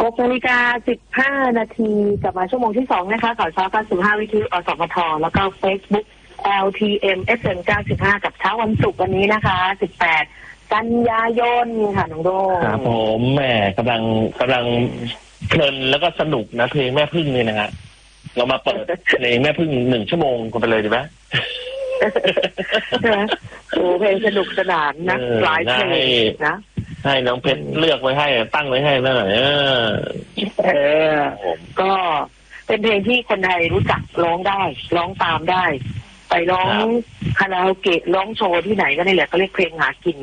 6:15 น.กลับมาชั่วโมงที่2นะคะข่าวเช้า95วิทยุอสมทแล้วก็ Facebook LTM FM 95กับเช้าวันศุกร์วันนี้นะคะ18 กันยายนค่ะน้องโดครับผมแม่กำลังเพลินแล้วก็สนุกนะเพลงแม่พึ่งนี่นะฮะเรามาเปิดเพลงแม่พึ่ง1 ชั่วโมงกันไปเลยดีไหมโอ้เพลงสนุกสนานนะหลายเพลงนะให้น้องเพชรเลือกไว้ให้ตั้งไว้ให้นั่นแหละก็เป็นเพลงที่คนไทยรู้จักร้องได้ร้องตามได้ไปร้องคาราโอเกะร้องโชว์ที่ไหนก็นี่แหละก็เรียกเพลงหากิน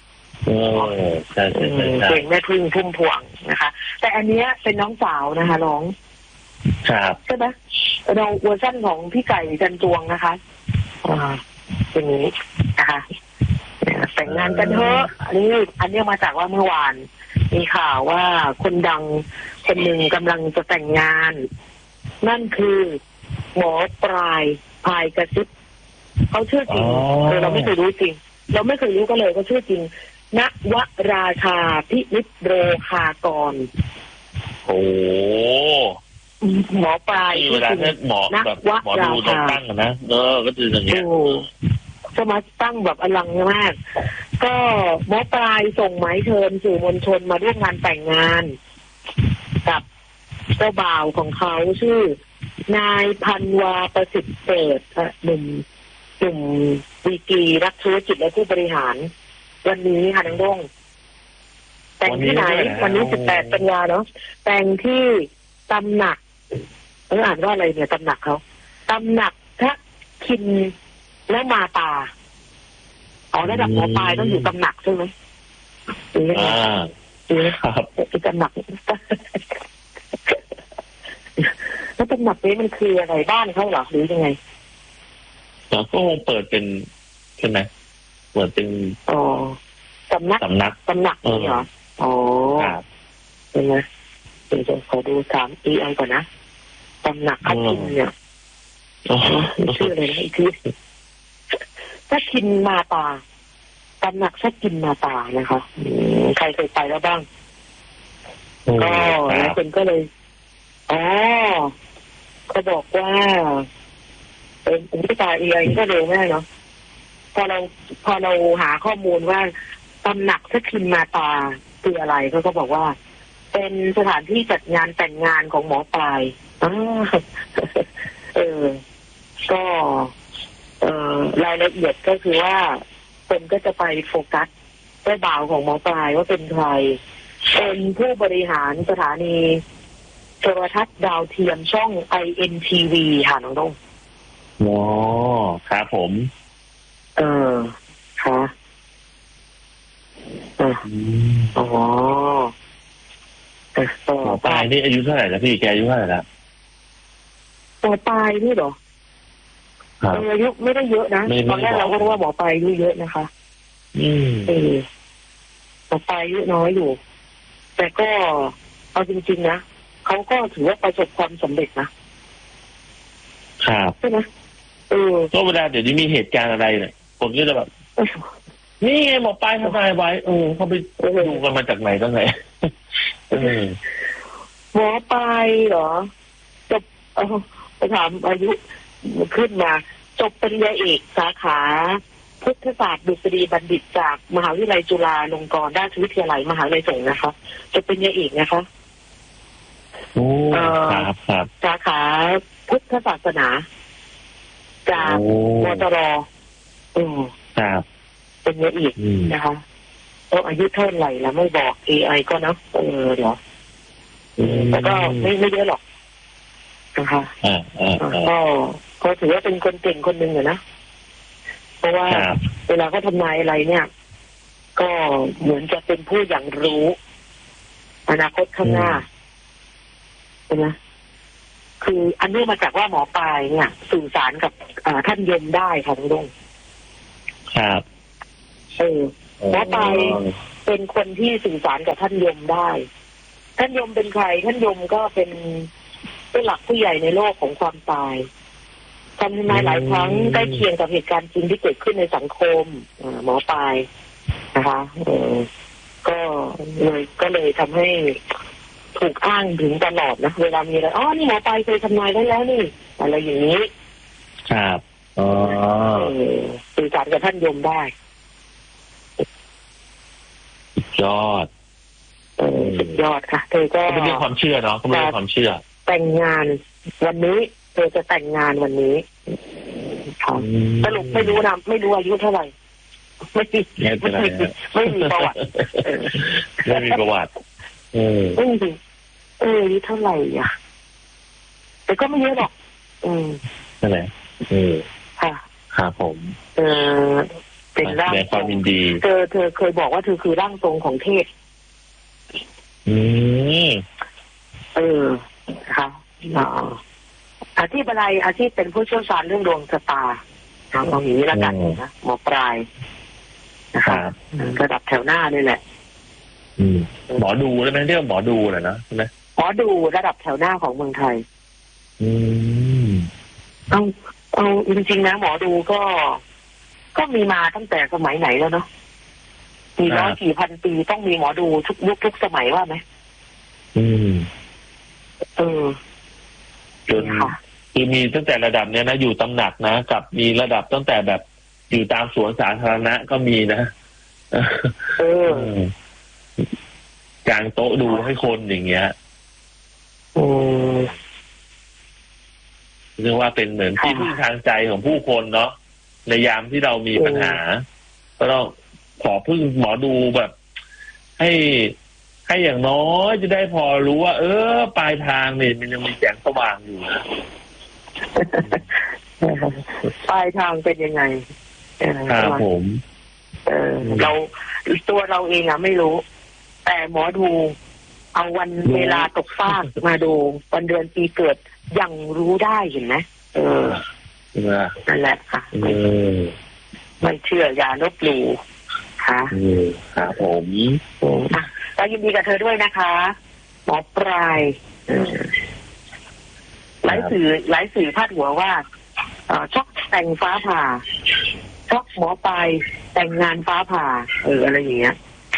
เพลงแม่พึ่งพุ่มพวงนะคะแต่อันนี้เป็นน้องสาวนะคะร้องใช่ไหมเราเวอร์ชันของพี่ไก่จันจวงนะคะเป็นนี้นะคะแต่งงานกันเถอะอันนี้มาจากว่าเมื่อวานมีข่าวว่าคนดังคนหนึ่งกำลังจะแต่งงานนั่นคือหมอปลายพายกระซิบเขาชื่อจริงเราไม่เคยรู้จริงเราไม่เคยรู้ก็เลยเขาชื่อจริงณวราชาพินิจโรคากรโอ้หมอปลายที่จริงหมอแบบหมอดูต้องตั้งนะก็คืออย่างเงี้ยจะมาตั้งแบบอลังมากก็หมอปลายส่งหมายเชิญสื่อมวลชนมาร่วมงานแต่งงานกับเจ้าบ่าวของเขาชื่อนายพันวาประสิทธิ์เกิดหนุ่มดีกรีนักธุรกิจและผู้บริหารวันนี้ค่ะน้องด้งแต่งที่ไหนวันนี้18 กันยาเนาะแต่งที่ตำหนักอ่านว่าอะไรเนี่ยตำหนักเขาตำหนักพระคินและมาตาระดับหมอปลายต้องอยู่ตำหนักใช่ไหมครับตำหนักแล้วตำหนักนี้มันคืออะไรบ้านเขาเหรอหรือยังไงก็คงเปิดเป็นใช่ไหมเปิดเป็นสำนักนี่เหรอเห็นไหมเดี๋ยวจะขอดูถาม AI ก่อนนะตำหนักพักินเนี่ยชื่ออะไรนะอีกทีพักินมาตาตำหนักพักินมาตานะคะใครเคยไปแล้วบ้างก็แล้วคนก็เลยเขาบอกว่าเป็นผู้ตายเองก็เร็วมากเนาะพอเราหาข้อมูลว่าตำหนักพักินมาตาคืออะไรเขาก็บอกว่าเป็นสถานที่จัดงานแต่งงานของหมอปลายก็รายละเอียดก็คือว่าคนก็จะไปโฟกัสเจ้าบ่าวของหมอปลายว่าเป็นใครเป็นผู้บริหารสถานีโทรทัศน์ดาวเทียมช่อง INTV ค่ะน้องต้งครับผมค่ะหมอปลายนี่อายุเท่าไหร่แล้วพี่แกอายุเท่าไหร่แล้วหมอปลายนี่เหรออายุไม่ได้เยอะนะตอนแรกเราก็รู้ว่าหมอปลายอายุเยอะนะคะหมอปลายอายุน้อยอยู่แต่ก็เอาจริงๆนะเขาก็ถือว่าประสบความสำเร็จนะครับใช่ไหมก็เวลาเดี๋ยวนี้มีเหตุการณ์อะไรเนี่ยคนก็จะแบบนี่ไงหมอปลายทำอะไรไว้เขาไปดูกันมาจากไหนตั้งไหนหมอปลายเหรอจบไปถามอายุขึ้นมาจบปริญญาเอกสาขาพุทธศาสตร์ดุษฎีบัณฑิตจากมหาวิทยาลัยจุฬาลงกรณราชวิทยาลัยมหาวิทยาลัยสงฆ์นะคะจบปริญญาเอกนะคะครับสาขาพุทธศาสนาจากมตรครับเป็นเยอะอีกนะคะอายุเท่าไหร่แล้วไม่บอก AI ก็นะเดี๋ยวแต่ก็ไม่เยอะหรอกนะคะก็ถือว่าเป็นคนเก่งคนหนึ่งนะเพราะว่าเวลาเขาทำนายอะไรเนี่ยก็เหมือนจะเป็นผู้อย่างรู้อนาคตข้างหน้าใช่ไหมคืออันนี้มาจากว่าหมอปลายเนี่ยสื่อสารกับท่านยมได้ค่ะทุกท่านครับหมอปลายเป็นคนที่สื่อสารกับท่านยมได้ท่านยมเป็นใครท่านยมก็เป็นหลักผู้ใหญ่ในโลกของความตายทำทำนายหลายครั้งใกล้เคียงกับเหตุการณ์จริงที่เกิดขึ้นในสังคมหมอปลายนะคะก็เลยทำให้ถูกอ้างถึงตลอดนะเวลามีอะไรอ๋อนี่หมอปลายเคยทำนายได้แล้วนี่อะไรอย่างนี้ครับอ๋อสื่อสารกับท่านยมได้ยอดสุดยอดค่ะเธอก็เป็นเรื่องความเชื่อเนาะก็เป็นเรื่องความเชื่อแต่งงานวันนี้เธอจะแต่งงานวันนี้สรุปไม่รู้นะไม่รู้อายุเท่าไหร่ไม่มีประวัติไม่มีประวัติไม่มีอายุเท่าไหร่อ่ะแต่ก็ไม่เยอะหรอกนั่นแหละค่ะครับผมเป็นร่างความยินดีเธอเคยบอกว่าเธอคือร่างทรงของเทพค่ะอาชีพอะไรอาชีพเป็นผู้เชี่ยวชาญเรื่องดวงชะตาเอาอย่างนี้ละกันนะหมอปลายนะครับระดับแถวหน้าเลยแหละหมอดูได้ไหมเรียกหมอดูเหรอนะใช่ไหมหมอดูระดับแถวหน้าของเมืองไทยเอาจริงๆนะหมอดูก็มีมาตั้งแต่สมัยไหนแล้วเนาะมีร้อยกี่พันปีต้องมีหมอดูทุกยุคทุกสมัยว่าไหมจนคือมีตั้งแต่ระดับเนี้ยนะอยู่ตำหนักนะกับมีระดับตั้งแต่แบบอยู่ตามสวนสาธารณะก็มีนะกางโต๊ะดูให้คนอย่างเงี้ยเรียกว่าเป็นเหมือนที่พึ่งทางใจของผู้คนเนาะในยามที่เรามีปัญหาก็ต้องขอพึ่งหมอดูแบบให้อย่างน้อยจะได้พอรู้ว่าปลายทางเนี่ยมันยังมีแสงสว่างอยู่นะปลายทางเป็นยังไงครับผมเราตัวเราเองอะไม่รู้แต่หมอดูเอาวันเวลาตกฟากมาดูวันเดือนปีเกิดยังรู้ได้เห็นไหมนั่นแหละค่ะไม่เชื่ออย่าลบหลู่ค่ะครับผมก็ยินดีกับเธอด้วยนะคะหมอปลายหลายสื่อพาดหัวว่าช็อกแต่งฟ้าผ่าช็อกหมอปลายแต่งงานฟ้าผ่าอะไรอย่างเงี้ย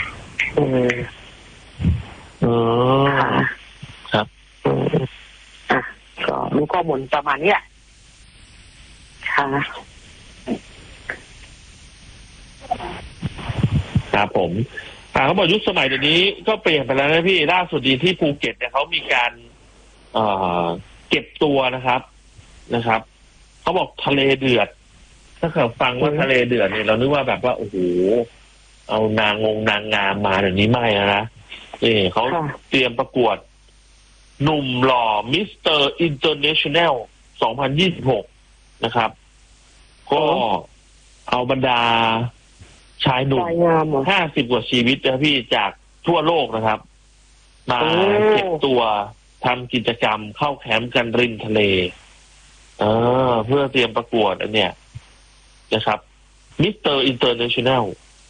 ครับก็รู้ข้อมูลประมาณนี้แหละค่ะครับผมเขาบอกยุคสมัยเดี๋ยวนี้ก็เปลี่ยนไปแล้วนะพี่ล่าสุดดีที่ภูเก็ตเนี่ยเขามีการเก็บตัวนะครับเขาบอกทะเลเดือดถ้าเกิดฟังว่าทะเลเดือดเนี่ยเรานึกว่าแบบว่าโอ้โหเอานางงามมาเดี๋ยวนี้ไม่นะนี่เขาเตรียมประกวดหนุ่มหล่อมิสเตอร์อินเตอร์เนชั่นแนล2026นะครับก็เอาบรรดาชายหนุ่ม50 กว่าชีวิตนะพี่จากทั่วโลกนะครับมาเก็บตัวทำกิจกรรมเข้าแคมป์กันริมทะเลเพื่อเตรียมประกวดอันเนี้ยนะครับมิสเตอร์อินเตอร์เนชั่นแนล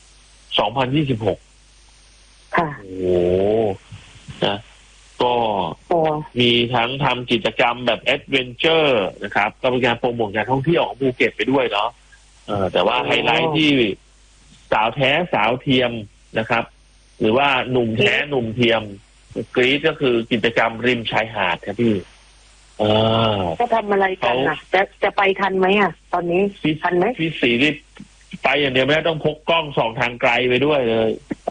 2026 ค่ะโอ้โหนะก็มีทั้งทำกิจกรรมแบบแอดเวนเจอร์นะครับก็เป็นการโปรโมทการท่องเที่ยวของภูเก็ตไปด้วยเนาะแต่ว่าไฮไลท์ที่สาวแท้สาวเทียมนะครับ หรือว่าหนุ่มแท้หนุ่มเทียมกรีดก็คือกิจกรรมริมชายหาดครับพี่จะทำอะไรกันนะจะไปทันไหมอ่ะตอนนี้ทันไหมพี่สีรีบไปอย่างเดียวไม่ได้ต้องพกกล้องส่องทางไกลไปด้วยเลย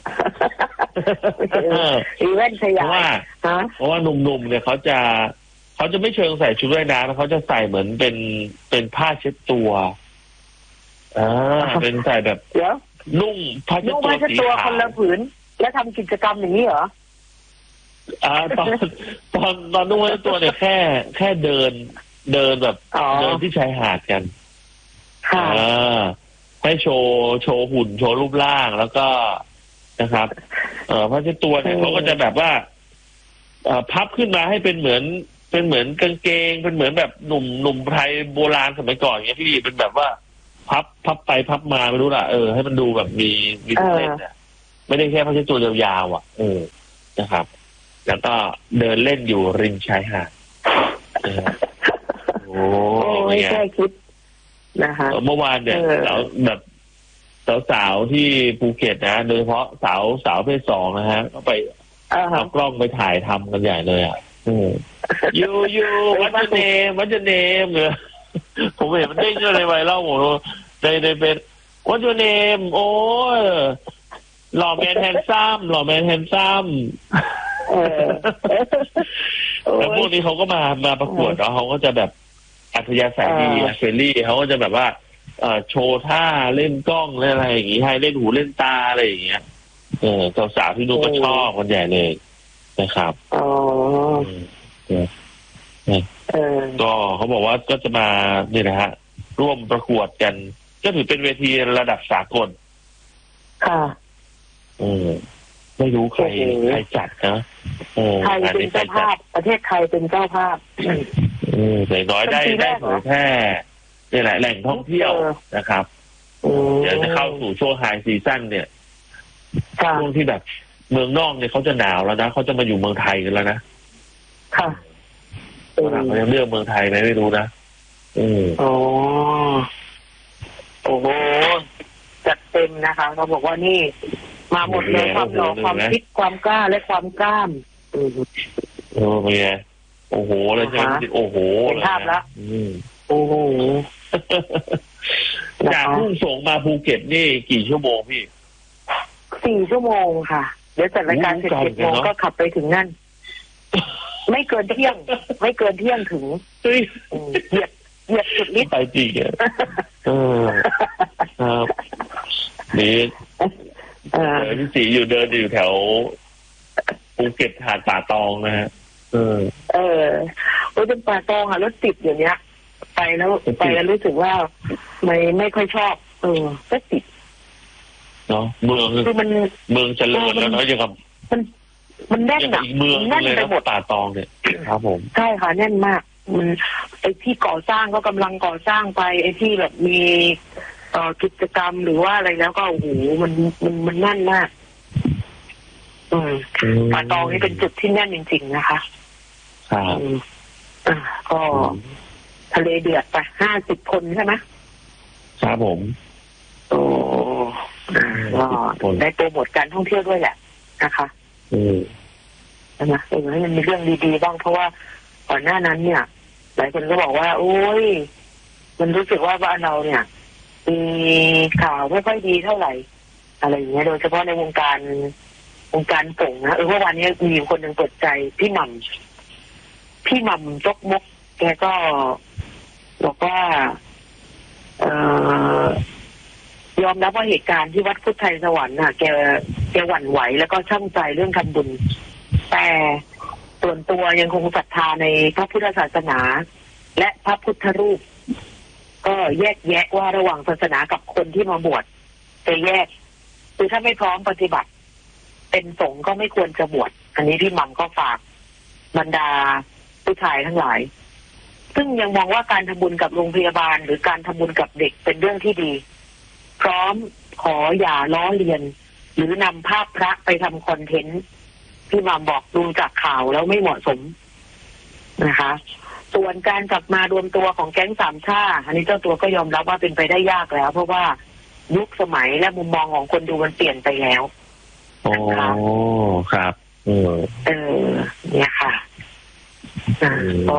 อีเวนต์ขยายเพราะว่าหนุ่มๆเนี่ยเขาจะไม่เชิงใส่ชุดว่ายน้ำเขาจะใส่เหมือนเป็นผ้าเช็ดตัวเป็นใส่แบบนุ่งผ้าเช็ดตัวสีขาวคนละผืนแล้วทำกิจกรรมอย่างนี้เหรอตอนนุ่งผ้าเช็ดตัวเนี่ยแค่เดินแบบเดินที่ชายหาดกันให้โชว์หุ่นโชว์รูปร่างแล้วก็นะครับผ้าเช็ดตัวเนี่ยเขาก็จะแบบว่าพับขึ้นมาให้เป็นเหมือนกางเกงเป็นเหมือนแบบหนุ่มไทยโบราณสมัยก่อนอย่างเงี้ยพี่เป็นแบบว่าพับไปพับมาไม่รู้ล่ะให้มันดูแบบมีเล่นเนี่ยไม่ได้แค่ผ้าเช็ดตัวยาวๆนะครับแล้วก็เดินเล่นอยู่ริมชายหาดไม่ใช่คิดนะคะเมื่อวานเนี่ยแบบสาวที่ภูเก็ตนะโดยเฉพาะสาวเพศ2นะฮะก็ไปเอากล้องไปถ่ายทำกันใหญ่เลยอ่ะยูวัดเนมเหรอผมเห็นมันเด้งอะไรไวเล่าหมดในเป็นวัดเนมโอ้ยหล่อแมนแฮนซัมแล้วพวกนี้เขาก็มาประกวดแล้วเขาก็จะแบบอัธยาศัยดีเฟรนลี่เขาก็จะแบบว่าโชว์ท่าเล่นกล้องเล่นอะไรอย่างงี้ให้เล่นหูเล่นตาอะไรอย่างเงี้ยสาวที่ดูก็ชอบคนใหญ่เลยนะครับก็เขาบอกว่าก็จะมาเนี่ยนะฮะร่วมประกวดกันก็ถือเป็นเวทีระดับสากลค่ะไม่รู้ใครจัดนะไทยเป็นเจ้าภาพประเทศไทยเป็นเจ้าภาพอย่างน้อยได้เผยแพร่นี่แหละแหล่งท่องเที่ยวนะครับเดี๋ยวจะเข้าสู่ช่วงไฮซีซั่นเนี่ยช่วงที่แบบเมืองนอกเนี่ยเขาจะหนาวแล้วนะเขาจะมาอยู่เมืองไทยกันแล้วนะค่ะเขายังเลือกเมืองไทยไหมไม่รู้นะโอ้โหจัดเต็มนะคะเขาบอกว่านี่มาหมดเลยความหล่อความคิดความกล้าและความกล้ามเป็นไงโอ้โหเลยใช่ไหมโอ้โหเห็นภาพแล้วโอ้โหจากมุ่งส่งมาภูเก็ตนี่กี่ชั่วโมงพี่ 4 ชั่วโมงค่ะเดี๋ยวจัดรายการเสร็จ7 โมงก็ขับไปถึงนั่นไม่เกินเที่ยงถึงเหยียบจุดนิดไปจริงอ่ะครับนี่พี่ศรีอยู่เดินอยู่แถวภูเก็ตหาดป่าตองนะฮะเป็นป่าตองอ่ะรถติดอย่างเนี้ยไปแล้วรู้สึกว่าไม่ค่อยชอบก็ติดเนาะเมืองคือมันเมืองเจริญแล้วเนาะอย่างกับมันแน่นอีกเมืองแน่นไปหมดป่าตองเนี่ยครับผมใช่ค่ะแน่นมากมันไอ้ที่ก่อสร้างก็กำลังก่อสร้างไปไอ้ที่แบบมีกิจกรรมหรือว่าอะไรแล้วก็โอ้โหมันแน่นมากป่าตองนี่เป็นจุดที่แน่นจริงๆนะคะก็ทะเลเดือดไป50 คนใช่ไหมครับผมก็ได้โปรโมทการท่องเที่ยวด้วยแหละนะคะนะให้มันมีเรื่องดีๆบ้างเพราะว่าก่อนหน้านั้นเนี่ยหลายคนก็บอกว่าโอ้ยมันรู้สึกว่าบ้านเราเนี่ยมีข่าวไม่ค่อยดีเท่าไหร่อะไรอย่างเงี้ยโดยเฉพาะในวงการส่งนะเมื่อวานนี้มีคนหนึ่งเปิดใจพี่หม่ำจกมกแกก็บอกว่ายอมรับว่าเหตุการณ์ที่วัดพุทธไทยสวรรค์น่ะแกหวั่นไหวแล้วก็ช่างใจเรื่องทำบุญแต่ส่วนตัวยังคงศรัทธาในพระพุทธศาสนาและพระพุทธรูปก็แยกแยะว่าระหว่างศาสนากับคนที่มาบวชจะแยกคือถ้าไม่พร้อมปฏิบัติเป็นสงฆ์ก็ไม่ควรจะบวชอันนี้พี่หม่ำก็ฝากบรรดาผู้ชายทั้งหลายซึ่งยังมองว่าการทำบุญกับโรงพยาบาลหรือการทำบุญกับเด็กเป็นเรื่องที่ดีพร้อมขออย่าล้อเลียนหรือนำภาพพระไปทำคอนเทนต์พี่หม่ำบอกดูจากข่าวแล้วไม่เหมาะสมนะคะส่วนการกลับมารวมตัวของแก๊งสามชาอันนี้เจ้าตัวก็ยอมรับว่าเป็นไปได้ยากแล้วเพราะว่ายุคสมัยและมุมมองของคนดูมันเปลี่ยนไปแล้วนะคะครับเนี่ยค่ะก็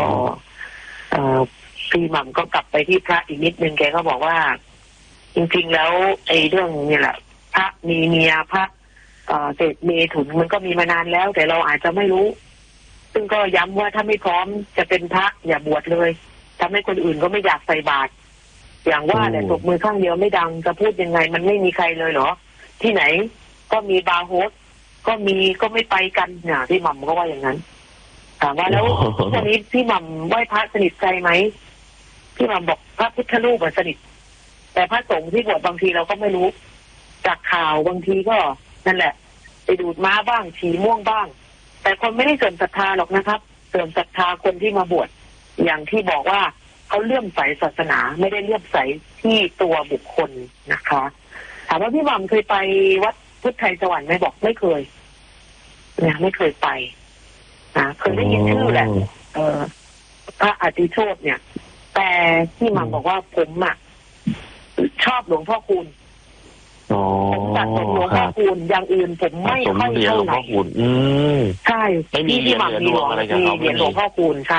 พี่หม่ำก็กลับไปที่พระอีกนิดนึงแกก็บอกว่าจริงๆแล้วไอ้เรื่องนี่แหละพระมีเมียพระเสพเมถุนมันก็มีมานานแล้วแต่เราอาจจะไม่รู้ซึ่งก็ย้ำว่าถ้าไม่พร้อมจะเป็นพระอย่าบวชเลยทำให้คนอื่นก็ไม่อยากใส่บาตรอย่างว่าแต่ตบมือข้างเดียวไม่ดังจะพูดยังไงมันไม่มีใครเลยเหรอที่ไหนก็มีบาร์โฮสก็ไม่ไปกันเนี่ยพี่หม่ำก็ว่าอย่างนั้นถามว่าแล้วตอนนี้พี่หม่ำไหว้พระสนิทใจไหมพี่หม่ำบอกพระพุทธรูปสนิทแต่พระสงฆ์ที่บวชบางทีเราก็ไม่รู้จากข่าวบางทีก็นั่นแหละไปดูดม้าบ้างฉี่ม่วงบ้างแต่คนไม่ได้เสื่อมศรัทธาหรอกนะครับเสื่อมศรัทธาคนที่มาบวชอย่างที่บอกว่าเขาเลื่อมใสศาสนาไม่ได้เลื่อมใสที่ตัวบุคคลนะคะถามว่าพี่หม่ำเคยไปวัดพุทธไทยสวรรค์ไหมบอกไม่เคยเนี่ยไม่เคยไปนะเคยได้ยินชื่อแหละพระอติโชติเนี่ยแต่พี่หม่ำบอกว่าผมชอบหลวงพ่อคูณสะสมหลวงพ่อคูณอย่างอื่นผมไม่ค่อยเท่าไหร่ใช่ที่หม่ำมีหลวงมีเหรียญหลวงพ่อคูณใช่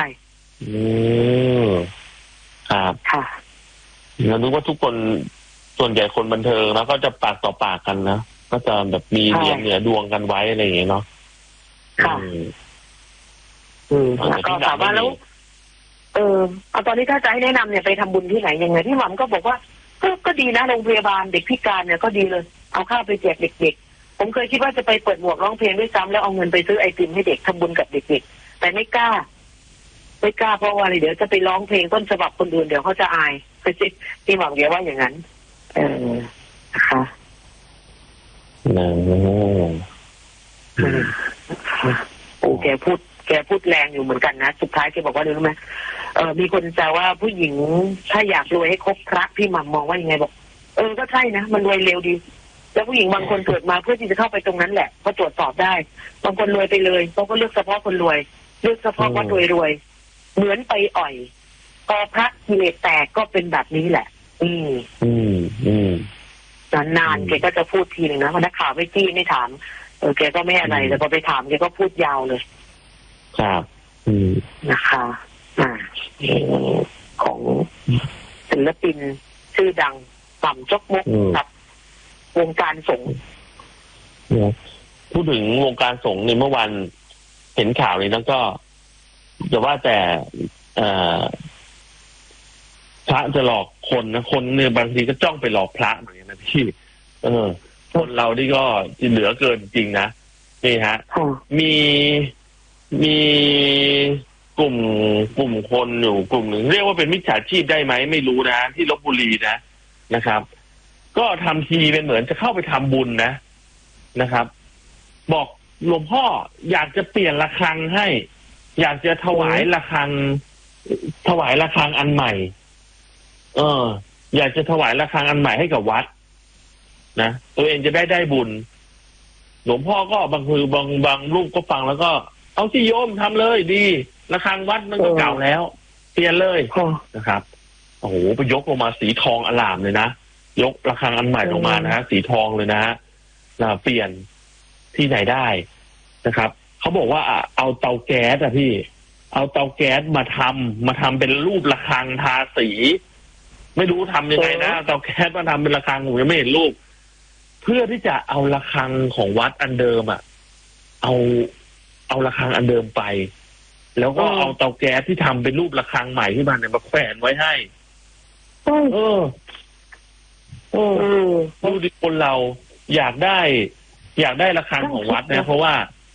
ครับค่ะเรานึกว่าทุกคนส่วนใหญ่คนบันเทิงแล้วก็จะปากต่อปากกันนะก็จะแบบมีเหรียญเหนือดวงกันไว้อะไรอย่างเงี้ยเนาะค่ะแล้วก็ถามว่าแล้วเอาตอนนี้ถ้าจะให้แนะนำเนี่ยไปทำบุญที่ไหนยังไงพี่หม่ำก็บอกว่าก็ดีนะโรงพยาบาลเด็กพิการเนี่ยก็ดีเลยเอาข้าวไปแจกเด็กๆผมเคยคิดว่าจะไปเปิดหมวกร้องเพลงด้วยซ้ำแล้วเอาเงินไปซื้อไอติมให้เด็กทำบุญกับเด็กๆแต่ไม่กล้าเพราะว่าอะไรเดี๋ยวจะไปร้องเพลงต้นฉบับคนอื่นเดี๋ยวเขาจะอายพี่หม่ำเดี๋ยวว่าอย่างนั้นนะคะโอ้แกพูดแรงอยู่เหมือนกันนะสุดท้ายแกบอกว่ารู้ไหมมีคนแซวว่าผู้หญิงถ้าอยากรวยให้คบพระพี่หม่ำมองว่ายังไงบอกก็ใช่นะมันรวยเร็วดีแล้วผู้หญิงบางคนเกิดมาเพื่อที่จะเข้าไปตรงนั้นแหละเพราะตรวจสอบได้บางคนรวยไปเลยเขาก็เลือกเฉพาะคนรวยเลือกเฉพาะวัดรวยเหมือนไปอ่อยพอพระกิเลสแตกก็เป็นแบบนี้แหละนานๆแกก็จะพูดทีหนึ่งนะพอนักข่าวไม่จี้ไม่ถามแกก็ไม่อะไรแต่พอไปถามแกก็พูดยาวเลยครับนะคะของศิลปินชื่อดังต่ำจกมกกับวงการสงฆ์พูดถึงวงการสงฆ์ในเมื่อวันเห็นข่าวนี้แล้วก็จะว่าแต่พระจะหลอกคนนะคนเนี่ยบางทีก็จ้องไปหลอกพระเหมือนกันนะพี่คนเรานี่ก็เหลือเกินจริงนะนี่ฮะมีกลุ่มคนอยู่กลุ่มหนึ่งเรียกว่าเป็นมิจฉาชีพได้ไหมไม่รู้นะที่ลพบุรีนะครับก็ทำทีเป็นเหมือนจะเข้าไปทำบุญนะครับบอกหลวงพ่ออยากจะเปลี่ยนระฆังให้อยากจะถวายระฆังอันใหม่อยากจะถวายระฆังอันใหม่ให้กับวัดนะตัวเองจะได้บุญหลวงพ่อก็บางรูปก็ฟังแล้วก็เอาที่โยมทำเลยดีระฆังวัดมันก็เก่าแล้วเปลี่ยนเลยนะครับโอ้โหไปยกลงมาสีทองอลามเลยนะยกระฆังอันใหม่ลงมานะฮะสีทองเลยนะฮะเปลี่ยนที่ไหนได้นะครับเขาบอกว่าเอาเตาแก๊สพี่เอาเตาแก๊สมาทำเป็นรูประฆังทาสีไม่รู้ทำยังไงนะเตาแก๊สมาทำเป็นระฆังผมยังไม่เห็นรูปเพื่อที่จะเอาระฆังของวัดอันเดิมเอาระฆังอันเดิมไปแล้วก็เอาเตาแก๊สที่ทำเป็นรูประฆังใหม่ที่มันเนี่ยมาแขวนไว้ให้ดูดิคนเราอยากได้ระฆังของวัดนะเพราะว่า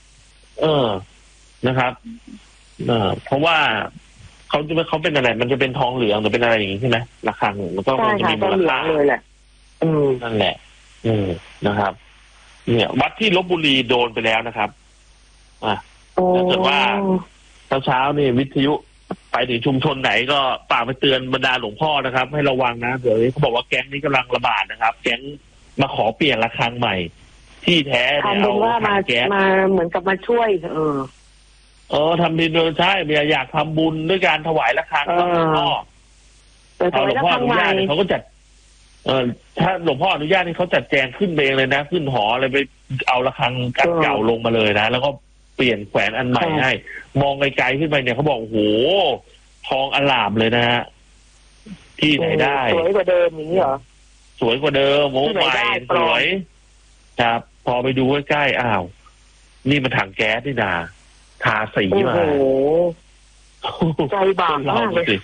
นะครับเพราะว่าเขาเป็นอะไรมันจะเป็นทองเหลืองหรือเป็นอะไรอย่างนี้ใช่ไหมระฆังมันก็จะมีมูลค่าเลยแหละนั่นแหละนะครับเนี่ยวัดที่ลพบุรีโดนไปแล้วนะครับถ้าเกิดว่าเช้านี่วิทยุไปถึงชุมชนไหนก็ฝากไปเตือนบรรดาหลวงพ่อนะครับให้ระวังนะเดี๋ยวเขาบอกว่าแก๊งนี้กำลังระบาดนะครับแก๊งมาขอเปลี่ยนระฆังใหม่ที่แท้เนี่ยเอาถังแก๊สมาเหมือนกับมาช่วยทำดีโดยใช่อยากทำบุญด้วยการถวายระฆังหลวงพ่อเอาหลวงพ่ออนุญาตเขาก็จัดถ้าหลวงพ่ออนุญาตนี่เขาจัดแจงขึ้นเองเลยนะขึ้นหออะไรไปเอาระฆังอันเก่าลงมาเลยนะแล้วก็เปลี่ยนแขวนอันใหม่ให้มองไกลๆขึ้นไปเนี่ยเขาบอกโอ้โหทองอลามเลยนะฮะที่ไหนได้สวยกว่าเดิมอย่างนี้เหรอสวยกว่าเดิมโอ้ใหม่สวยครับพอไปดูใกล้ๆอ้าวนี่มันถังแก๊สนี่นาทาสีมาใจบาปมากเลย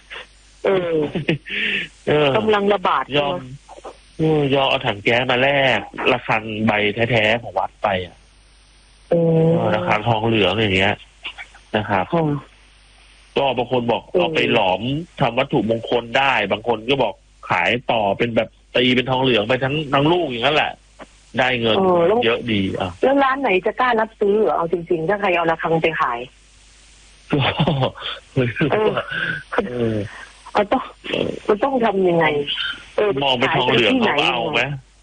กำลังระบาดยอมเอาถังแก๊สมาแลกระฆังใบแท้ๆของวัดไประฆังทองเหลืองอย่างเงี้ยนะครับก็บางคนบอกเอาไปหลอมทำวัตถุมงคลได้บางคนก็บอกขายต่อเป็นแบบตีเป็นทองเหลืองไปทั้งลูกอย่างนั้นแหละได้เงินเยอะดีแล้วร้านไหนจะกล้ารับซื้อเอาจริงๆถ้าใครเอาระฆังไปขายมันต้องทำยังไงมองเป็นทองเหลืองเขาเอาไหม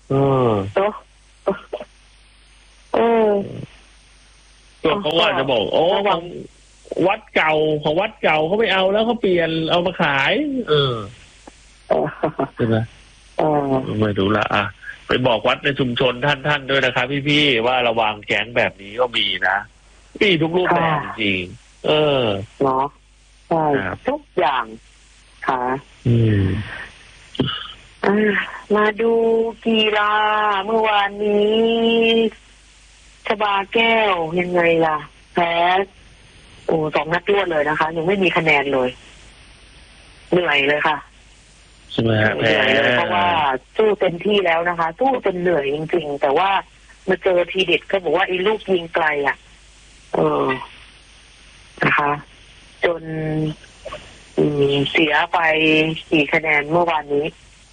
ก็เขาว่าจะบอกวัดเก่าของวัดเก่าเขาไม่เอาแล้วเขาเปลี่ยนเอามาขายใช่ไหมไม่รู้ละไปบอกวัดในชุมชนท่านด้วยนะครับพี่ๆว่าระวังแก๊งแบบนี้ก็มีนะมีทุกรูปแบบจริงๆเนาะใช่ทุกอย่างค่ะมาดูกีฬาเมื่อวานนี้ชบาแก้วยังไงล่ะแพ้2 นัดรวดเลยนะคะยังไม่มีคะแนนเลยเหนื่อยเลยค่ะใช่ไหมเหนื่อยเลยเพราะว่าสู้เต็มที่แล้วนะคะสู้จนเหนื่อยจริงๆแต่ว่ามาเจอทีเด็ดก็บอกว่าไอ้ลูกยิงไกลนะคะจนเสียไปกี่คะแนนเมื่อวานนี้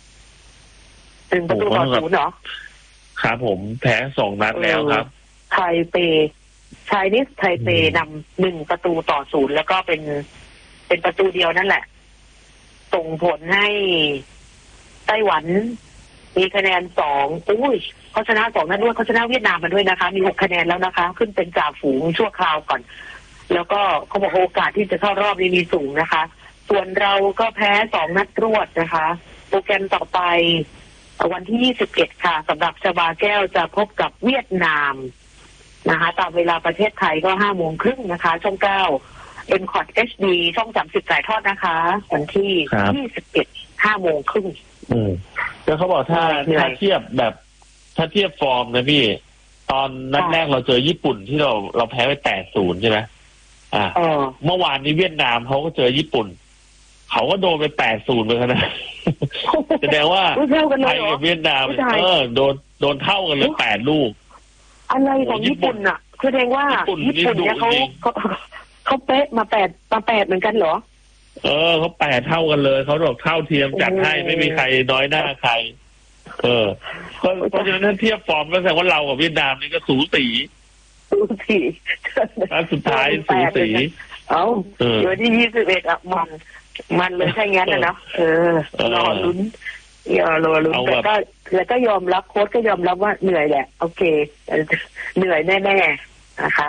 1-0เหรอครับผมแพ้2 นัดแล้วครับไทเปชายนิสไทเปนำ1-0 แล้วก็เป็นประตูเดียวนั่นแหละส่งผลให้ไต้หวันมีคะแนน2เขาชนะ2 นัดด้วยเขาชนะเวียดนามมาด้วยนะคะมี6 คะแนนแล้วนะคะขึ้นเป็นจ่าฝูงชั่วคราวก่อนแล้วก็เขาบอกโอกาสที่จะเข้ารอบนี้มีสูงนะคะส่วนเราก็แพ้2 นัดรวดนะคะโปรแกรมต่อไปวันที่21ค่ะสำหรับชบาแก้วจะพบกับเวียดนามนะคะตามเวลาประเทศไทยก็5:30นะคะช่อง9 MCOT HD ช่อง30ถ่ายทอดนะคะวันที่21 5:30 แล้วเขาบอกถ้าเทียบแบบถ้าเทียบฟอร์มนะพี่ตอนนัดแรกเราเจอญี่ปุ่นที่เราแพ้ไป8-0ใช่ไหมเมื่อวานนี้เวียดนามเขาก็เจอญี่ปุ่นเขาก็โดนไป8-0เหมือนกันนะแสดงว่าไทยกับเวียดนามโดนเท่ากันเลย8 ลูกอะไรของญี่ปุ่นอ่ะแสดงว่าญี่ปุ่นเนี่ยเขาเป๊ะมา8เหมือนกันเหรอเขา8เท่ากันเลยเขาบอกเท่าเทียมจัดให้ไม่มีใครน้อยหน้าใครเพราะฉะนั้นถ้าเทียบฟอร์มก็แสดงว่าเรากับเวียดนามนี่ก็สูสีสุดท้ายสูสีเดี๋ยวที่21อ่ะมันเลยใช่งั้นนะเนาะรอลุ้นแต่ก็ยอมรับโค้ชก็ยอมรับว่าเหนื่อยแหละโอเคเหนื่อยแน่ๆนะคะ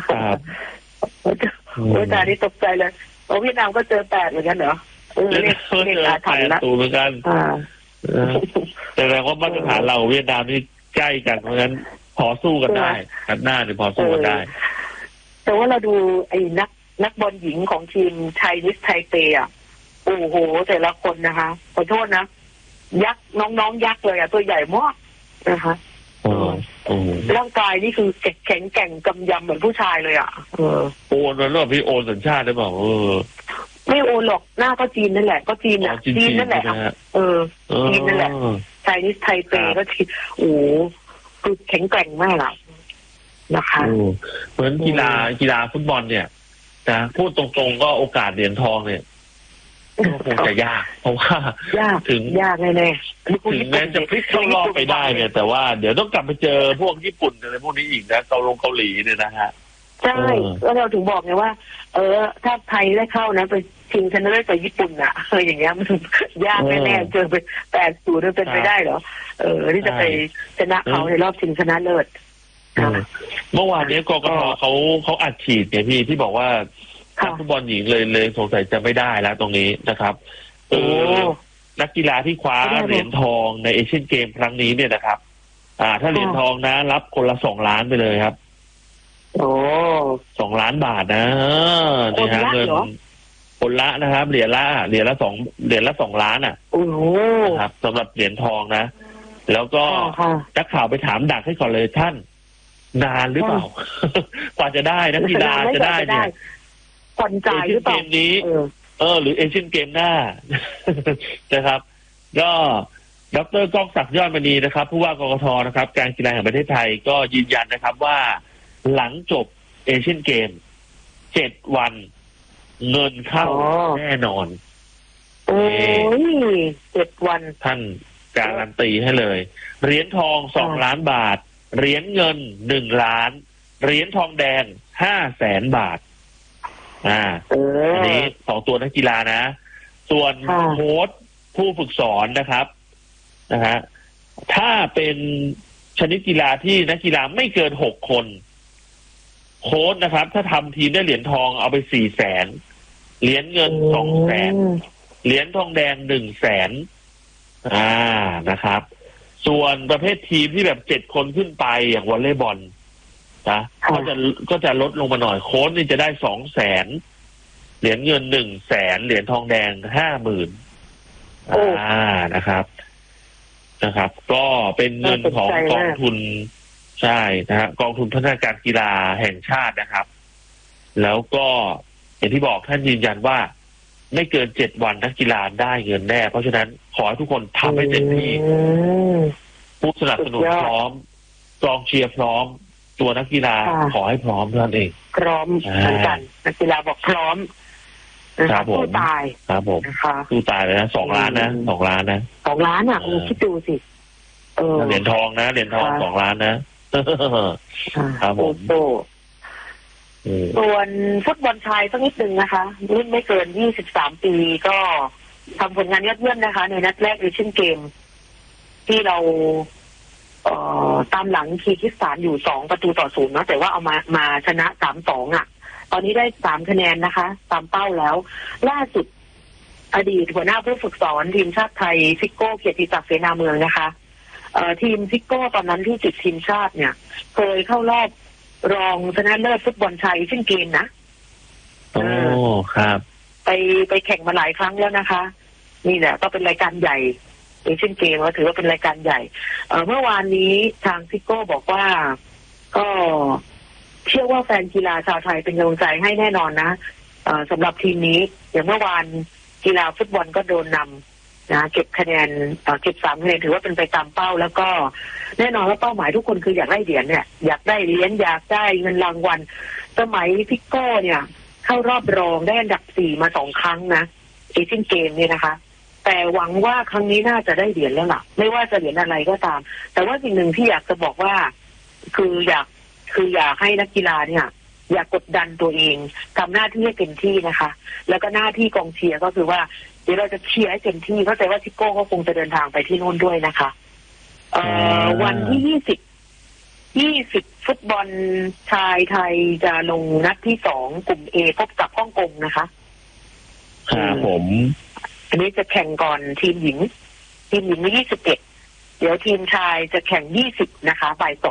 ตาที่ตกใจเลยเวียดนามก็เจอ8เหมือนกันเหรอเรียกอาถรรพ์ละเหมือนกันแสดงว่ามาตรฐานเราเวียดนามนี่ใกล้กันเพราะฉะนั้นพอสู้กันได้นัดหน้าเนี่ยพอสู้กันได้แต่ว่าเราดูไอ้นักบอลหญิงของทีมไทยนิสไทเปอ่ะโอ้โหแต่ละคนนะคะขอโทษนะยักษ์น้องยักษ์เลยอ่ะตัวใหญ่มากนะคะร่างกายนี่คือแข็งแกร่งกำยำเหมือนผู้ชายเลยอ่ะโอนแล้วหรอพี่โอนสัญชาติได้เปล่าไม่โอนหรอกหน้าก็จีนนั่นแหละก็จีนอ่ะจีนนั่นแหละจีนนั่นแหละไทยนิสไทเปก็จีนโอ้คือแข็งแกร่งมากอ่ะนะคะเหมือนกีฬาฟุตบอลเนี่ยนะพูดตรงๆก็โอกาสเหรียญทองเนี่ยคงจะยากเพราะว่าถึงยากแน่ๆถึงแม้จะพลิกเข้ารอบไปได้เนี่ยแต่ว่าเดี๋ยวต้องกลับไปเจอพวกญี่ปุ่นอะไรพวกนี้อีกนะเกาหลีเนี่ยนะฮะใช่แล้วเราถึงบอกไงว่าถ้าไทยได้เข้านะไปชิงชนะเลิศกับญี่ปุ่นอ่ะอย่างเงี้ยมันยากแน่ๆเจอไป8-0เป็นไปได้เหรอที่จะไปชนะเขาในรอบชิงชนะเลิศเมื่อวานนี้กกทเขาอัดฉีดเนี่ยพี่ที่บอกว่าฟุตบอลหญิงเลยสงสัยจะไม่ได้แล้วตรงนี้นะครับนักกีฬาที่คว้าเหรียญทองในเอเชียนเกมครั้งนี้เนี่ยนะครับถ้าเหรียญทองนะรับคนละ2 ล้านไปเลยครับ2 ล้านบาทนะนี่ฮะเงินคนละนะครับเหรียญละ2 ล้านนะครับสำหรับเหรียญทองนะแล้วก็นักข่าวไปถามดักให้ก่อนเลยท่านนานหรือเปล่ากว่าจะได้นักกีฬาจะได้เนี่ยผ่อนจ่ายหรือเปล่าเกมนี้หรือเอเชียนเกมหน้านะครับก็ดร.ก้องศักดิ์ยอดมณีนะครับผู้ว่ากกท.นะครับการกีฬาแห่งประเทศไทยก็ยืนยันนะครับว่าหลังจบเอเชียนเกม7 วันเงินเข้าแน่นอน 7 วันท่านการันตีให้เลยเหรียญทอง2 ล้านบาทเหรียญเงิน1 ล้านเหรียญทองแดง500,000 บาทอันนี้2 ตัวนักกีฬานะส่วนโค้ชผู้ฝึกสอนนะครับถ้าเป็นชนิดกีฬาที่นักกีฬาไม่เกิน6 คนโค้ชนะครับถ้าทำทีมได้เหรียญทองเอาไป400,000เหรียญเงิน200,000เหรียญทองแดง100,000นะครับส่วนประเภททีมที่แบบ7 คนขึ้นไปอย่างวอลเลย์บอลนะก็จะลดลงมาหน่อยโค้ชนี่จะได้200,000 เหรียญเงิน100,000 เหรียญทองแดง50,000นะครับ ก็เป็นเงินของกองทุนใช่นะฮะกองทุนพัฒนาการกีฬาแห่งชาตินะครับแล้วก็อย่างที่บอกท่านยืนยันว่าไม่เกิน7 วันนักกีฬาได้เงินแน่เพราะฉะนั้นขอให้ทุกคนทำให้เต็มที่ผู้สนับสนุนพร้อมกองเชียร์พร้อมตัวนักกีฬาขอให้พร้อมเท่านั้นเองพร้อมเหมือนกันนักกีฬาบอกพร้อมครับผมตายครับผมสู้ตายเลยนะ2 ล้านนะ2 ล้านนะ 2 ล้านอ่ะคิดดูสิเหรียญทองนะเหรียญทอง2 ล้านนะครับผมส่วนฟุตบอลชายสักนิดนึงนะคะรุ่นไม่เกิน23 ปีก็ทำผลงานยอดเยี่ยมนะคะในนัดแรกเอเชียนเกมที่เราตามหลังคีร์กิสถานอยู่2-0นะแต่ว่าเอามาชนะ 3-2 อ่ะตอนนี้ได้3 คะแนนนะคะตามเป้าแล้วล่าสุดอดีตหัวหน้าผู้ฝึกสอนทีมชาติไทยซิโก้เกียรติศักดิ์เสนาเมืองนะคะทีมซิโก้ตอนนั้นที่ติดทีมชาติเนี่ยเคยเข้ารอบรองชนะเลิศฟุตบอลชายเช่นเกมนะครับไปแข่งมาหลายครั้งแล้วนะคะนี่แหละก็เป็นรายการใหญ่เอเชียนเกมก็ถือว่าเป็นรายการใหญ่เมื่อวานนี้ทางซิโก้บอกว่าก็เชื่อว่าแฟนกีฬาชาวไทยเป็นกำลังใจให้แน่นอนนะสำหรับทีมนี้อย่างเมื่อวานกีฬาฟุตบอลก็โดนนำนะเก็บคะแนนเก็บ3 คะแนนถือว่าเป็นไปตามเป้าแล้วก็แน่นอนว่าเป้าหมายทุกคนคืออยากได้เหรียญเนี่ยอยากได้เหรียญอยากได้เงินรางวัลสมัยซิโก้เนี่ยเข้ารอบรองได้อันดับ4มา2 ครั้งนะเอเชียนเกมเนี่ยนะคะแต่หวังว่าครั้งนี้น่าจะได้เหรียญแล้วล่ะไม่ว่าจะเหรียญอะไรก็ตามแต่ว่าสิ่งหนึ่งที่อยากจะบอกว่าคืออยากให้นักกีฬาเนี่ยอย่ากดดันตัวเองทำหน้าที่ให้เต็มที่นะคะแล้วก็หน้าที่กองเชียร์ก็คือว่าเดี๋ยวเราจะเชียร์ให้เต็มที่เข้าใจว่าซิโก้ก็คงจะเดินทางไปที่โน่นด้วยนะคะวันที่20ฟุตบอลชายไทยจะลงนัดที่2กลุ่ม A พบกับฮ่องกงนะคะครับผมอันนี้จะแข่งก่อนทีมหญิงมี21เดี๋ยวทีมชายจะแข่ง20นะคะบ่าย2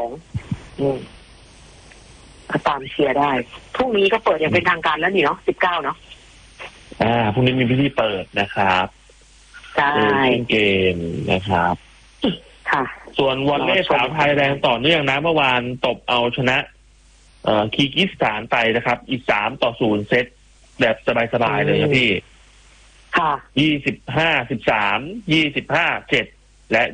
ตามเชียร์ได้พรุ่งนี้ก็เปิดอย่างเป็นทางการแล้วนี่เนาะ19เนาะพรุ่งนี้มีพิธีเปิดนะครับใช่เกมนะครับค่ะส่วนวอลเลย์สาวไทยแรงต่อเนื่องนะเมื่อวานตบเอาชนะคีร์กิสถานไปนะครับอีก3-0เซตแบบสบายๆเลยครับพี่ค่ะ 25-13 25-7และ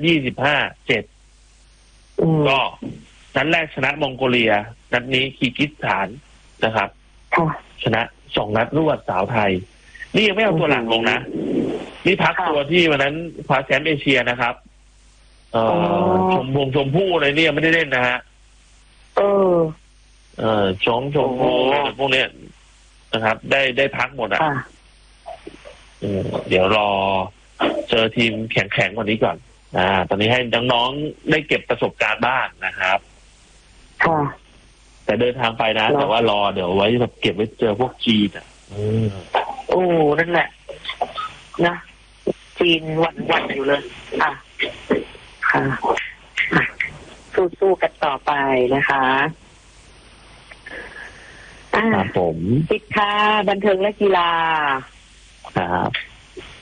25-7ก็นัดแรกชนะมองโกเลียนัดนี้คีร์กิสถานนะครับชนะ2 นัดรวดสาวไทยนี่ยังไม่เอาตัวหลังลงนะนี่พักตัวที่วันนั้นคว้าแชมป์เอเชียนะครับชมพู่อะไรเนี่ยไม่ได้เล่นนะฮะชมพู่พวกเนี้ยนะครับได้พักหมดเดี๋ยวรอเจอทีมแข็งกว่านี้ก่อนตอนนี้ให้น้องๆได้เก็บประสบการณ์บ้างนะครับแต่เดินทางไปนะแต่ว่ารอเดี๋ยวไว้แบบเก็บไว้เจอพวกจีนนั่นแหละนะจีนวันอยู่เลยค่ะสู้กันต่อไปนะคะครับผมปิดค่ะบันเทิงและกีฬาครับ